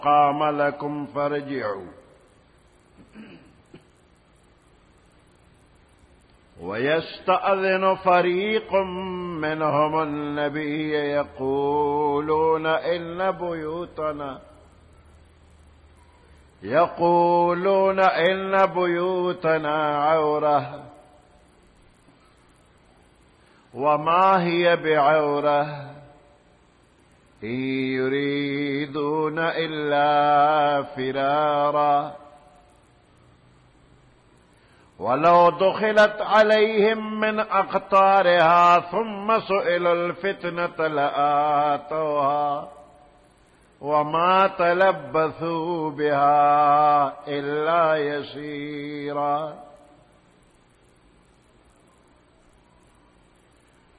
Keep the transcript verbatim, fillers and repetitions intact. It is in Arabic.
قام لكم فارجعوا. ويستأذن فريق منهم النبي يقولون إن بيوتنا يقولون إن بيوتنا عورة وما هي بعورة إن يريدون إلا فرارا ولو دخلت عليهم من أقطارها ثم سئلوا الفتنة لآتوها وما تلبثوا بها إلا يسيرا.